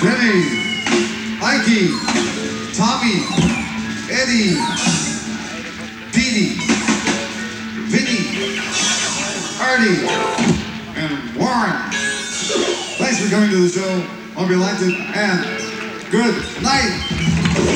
Jenny, Mikey, Tommy, Eddie, Petey, Vinny, Artie, and Warren. Thanks for coming to the show. Hope you liked it, and good night.